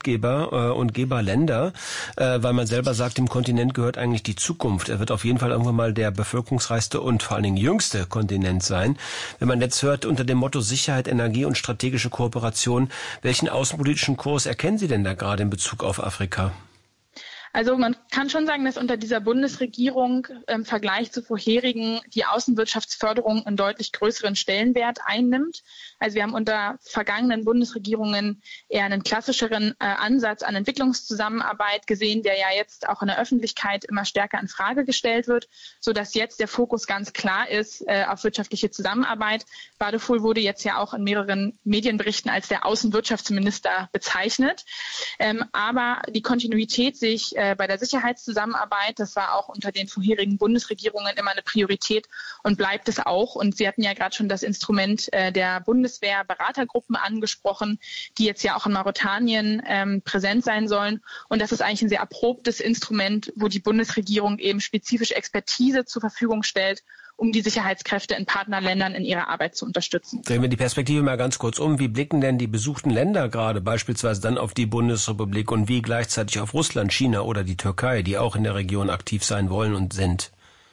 Hauptgeber und Geberländer, weil man selber sagt, dem Kontinent gehört eigentlich die Zukunft. Er wird auf jeden Fall irgendwann mal der bevölkerungsreichste und vor allen Dingen jüngste Kontinent sein. Wenn man jetzt hört, unter dem Motto Sicherheit, Energie und strategische Kooperation, welchen außenpolitischen Kurs erkennen Sie denn da gerade in Bezug auf Afrika? Also man kann schon sagen, dass unter dieser Bundesregierung im Vergleich zu vorherigen die Außenwirtschaftsförderung einen deutlich größeren Stellenwert einnimmt. Also wir haben unter vergangenen Bundesregierungen eher einen klassischeren Ansatz an Entwicklungszusammenarbeit gesehen, der ja jetzt auch in der Öffentlichkeit immer stärker in Frage gestellt wird, sodass jetzt der Fokus ganz klar ist auf wirtschaftliche Zusammenarbeit. Wadeful wurde jetzt ja auch in mehreren Medienberichten als der Außenwirtschaftsminister bezeichnet. Aber die Kontinuität sehe ich bei der Sicherheitszusammenarbeit, das war auch unter den vorherigen Bundesregierungen immer eine Priorität und bleibt es auch. Und Sie hatten ja gerade schon das Instrument der Bundeswehr-Beratergruppen angesprochen, die jetzt ja auch in Mauretanien präsent sein sollen. Und das ist eigentlich ein sehr erprobtes Instrument, wo die Bundesregierung eben spezifisch Expertise zur Verfügung stellt, um die Sicherheitskräfte in Partnerländern in ihrer Arbeit zu unterstützen. Drehen wir die Perspektive mal ganz kurz um. Wie blicken denn die besuchten Länder gerade beispielsweise dann auf die Bundesrepublik und wie gleichzeitig auf Russland, China oder die Türkei, die auch in der Region aktiv sein wollen und sind?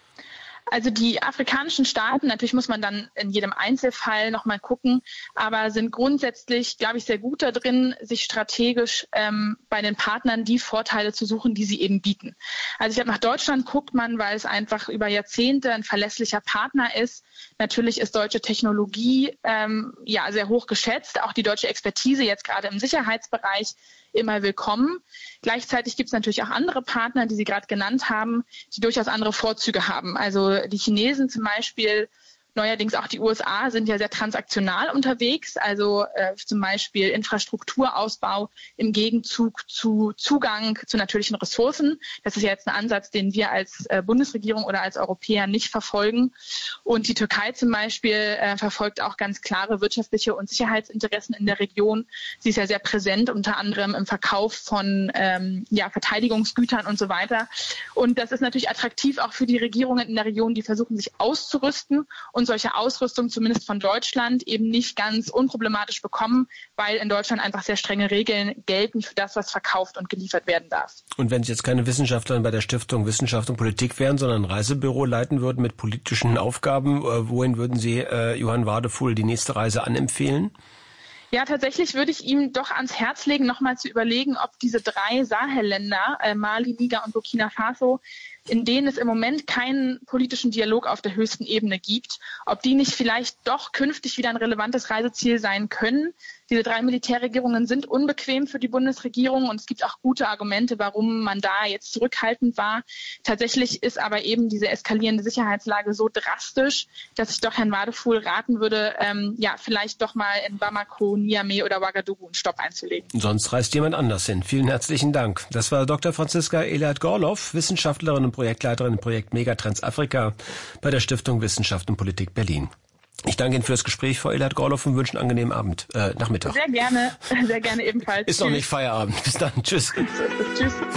Also die afrikanischen Staaten, natürlich muss man dann in jedem Einzelfall nochmal gucken, aber sind grundsätzlich, glaube ich, sehr gut da drin, sich strategisch bei den Partnern die Vorteile zu suchen, die sie eben bieten. Also ich glaube, nach Deutschland guckt man, weil es einfach über Jahrzehnte ein verlässlicher Partner ist. Natürlich ist deutsche Technologie sehr hoch geschätzt, auch die deutsche Expertise jetzt gerade im Sicherheitsbereich immer willkommen. Gleichzeitig gibt es natürlich auch andere Partner, die Sie gerade genannt haben, die durchaus andere Vorzüge haben. Also die Chinesen zum Beispiel, neuerdings auch die USA sind ja sehr transaktional unterwegs, also zum Beispiel Infrastrukturausbau im Gegenzug zu Zugang zu natürlichen Ressourcen. Das ist ja jetzt ein Ansatz, den wir als Bundesregierung oder als Europäer nicht verfolgen. Und die Türkei zum Beispiel verfolgt auch ganz klare wirtschaftliche und Sicherheitsinteressen in der Region. Sie ist ja sehr präsent, unter anderem im Verkauf von Verteidigungsgütern und so weiter. Und das ist natürlich attraktiv auch für die Regierungen in der Region, die versuchen, sich auszurüsten und solche Ausrüstung zumindest von Deutschland eben nicht ganz unproblematisch bekommen, weil in Deutschland einfach sehr strenge Regeln gelten für das, was verkauft und geliefert werden darf. Und wenn Sie jetzt keine Wissenschaftlerin bei der Stiftung Wissenschaft und Politik wären, sondern ein Reisebüro leiten würden mit politischen Aufgaben, wohin würden Sie Johann Wadeful die nächste Reise anempfehlen? Ja, tatsächlich würde ich ihm doch ans Herz legen, nochmal zu überlegen, ob diese 3 Sahelländer, Mali, Niger und Burkina Faso, in denen es im Moment keinen politischen Dialog auf der höchsten Ebene gibt, ob die nicht vielleicht doch künftig wieder ein relevantes Reiseziel sein können. Diese 3 Militärregierungen sind unbequem für die Bundesregierung und es gibt auch gute Argumente, warum man da jetzt zurückhaltend war. Tatsächlich ist aber eben diese eskalierende Sicherheitslage so drastisch, dass ich doch Herrn Wadeful raten würde, vielleicht doch mal in Bamako, Niamey oder Ouagadougou einen Stopp einzulegen. Sonst reist jemand anders hin. Vielen herzlichen Dank. Das war Dr. Franziska Elert-Gorloff, Wissenschaftlerin und Projektleiterin im Projekt Megatrends Afrika bei der Stiftung Wissenschaft und Politik Berlin. Ich danke Ihnen für das Gespräch, Frau Elert-Gorloff, und wünsche einen angenehmen Nachmittag. Sehr gerne ebenfalls. Ist noch nicht Feierabend. Bis dann. Tschüss. Tschüss.